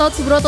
Subroto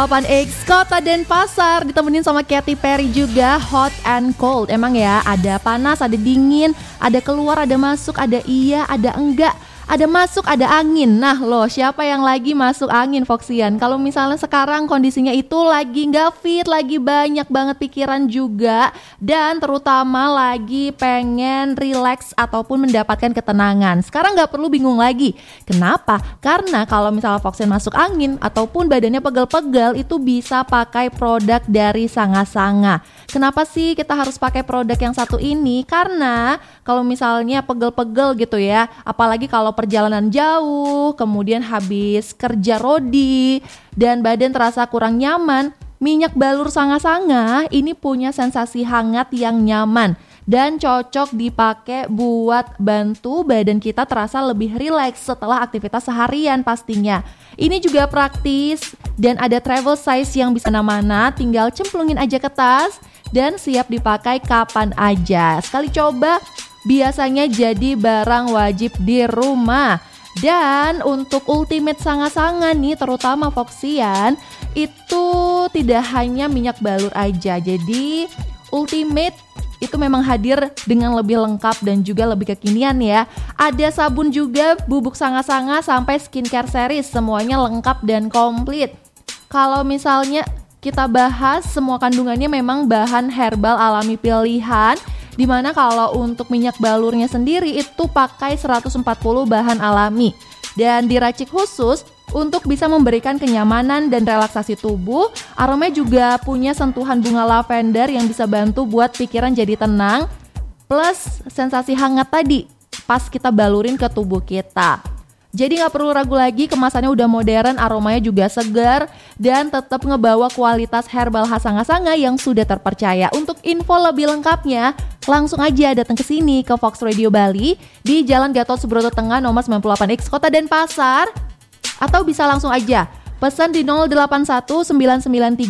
98X Kota Denpasar ditemenin sama Katy Perry juga. Hot and cold. Emang ya, ada panas, ada dingin, ada keluar, ada masuk, ada iya, ada enggak, ada masuk, ada angin. Nah loh, siapa yang lagi masuk angin, Foxian? Kalau misalnya sekarang kondisinya itu lagi nggak fit, lagi banyak banget pikiran juga, dan terutama lagi pengen relax ataupun mendapatkan ketenangan. Sekarang nggak perlu bingung lagi. Kenapa? Karena kalau misalnya Foxian masuk angin ataupun badannya pegel-pegel, itu bisa pakai produk dari Sanga-Sanga. Kenapa sih kita harus pakai produk yang satu ini? Karena kalau misalnya pegel-pegel gitu ya, apalagi kalau perjalanan jauh, kemudian habis kerja rodi, dan badan terasa kurang nyaman, minyak balur Sanga-Sanga ini punya sensasi hangat yang nyaman dan cocok dipakai buat bantu badan kita terasa lebih rileks setelah aktivitas seharian pastinya. Ini juga praktis dan ada travel size yang bisa mana-mana, tinggal cemplungin aja ke tas dan siap dipakai kapan aja. Sekali coba biasanya jadi barang wajib di rumah. Dan untuk ultimate Sanga-Sanga nih, terutama Foxian, itu tidak hanya minyak balur aja. Jadi ultimate itu memang hadir dengan lebih lengkap dan juga lebih kekinian ya. Ada sabun juga, bubuk Sanga-Sanga sampai skincare series, semuanya lengkap dan komplit. Kalau misalnya kita bahas, semua kandungannya memang bahan herbal alami pilihan, dimana kalau untuk minyak balurnya sendiri itu pakai 140 bahan alami dan diracik khusus untuk bisa memberikan kenyamanan dan relaksasi tubuh. Aromanya juga punya sentuhan bunga lavender yang bisa bantu buat pikiran jadi tenang, plus sensasi hangat tadi pas kita balurin ke tubuh kita. Jadi gak perlu ragu lagi, kemasannya udah modern, aromanya juga segar, dan tetap ngebawa kualitas herbal khas Sanga-Sanga yang sudah terpercaya. Untuk info lebih lengkapnya, langsung aja datang ke sini ke Fox Radio Bali di Jalan Gatot Subroto Tengah nomor 98X Kota Denpasar, atau bisa langsung aja pesan di 081 993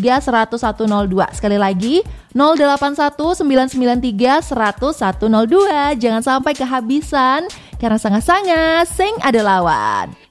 10102. Sekali lagi 081 993 10102. Jangan sampai kehabisan, karena Sanga-Sanga sing ada lawan.